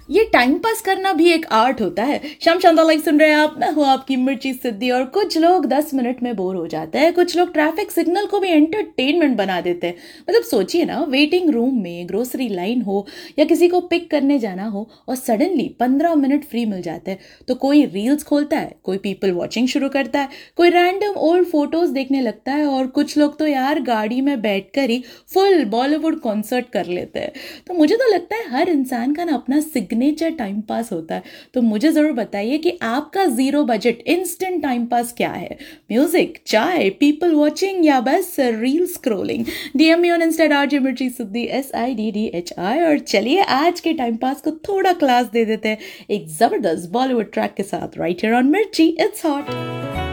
ये time pass करना भी एक आर्ट होता है। शाम शांता लाइव सुन रहे हैं आप, मैं हूँ आपकी मिर्ची सिद्धि। और कुछ लोग 10 मिनट में बोर हो जाते हैं, कुछ लोग ट्रैफिक सिग्नल को भी एंटरटेनमेंट बना देते हैं। मतलब सोचिए ना, वेटिंग रूम में ग्रोसरी लाइन हो या किसी को पिक करने जाना हो और सडनली 15 मिनट फ्री मिल जाते हैं, तो कोई रील्स खोलता है, कोई पीपल वॉचिंग शुरू करता है, कोई रैंडम ओल्ड फोटोज देखने लगता है, और कुछ लोग तो यार गाड़ी में बैठकर ही फुल बॉलीवुड कॉन्सर्ट कर लेते हैं। तो मुझे तो लगता है हर इंसान का ना अपना सिग्नेचर टाइम पास होता है। तो मुझे ज़रूर बताइए कि आपका zero budget instant time pass क्या है? म्यूजिक, चाय, पीपल वॉचिंग, या बस reel scrolling? DM me on Insta RJ मिर्ची सिद्धि SIDDHI। और चलिए आज के टाइम पास को थोड़ा क्लास दे देते हैं एक ज़बरदस्त बॉलीवुड ट्रैक के साथ, राइट हियर ऑन मिर्ची इट्स हॉट।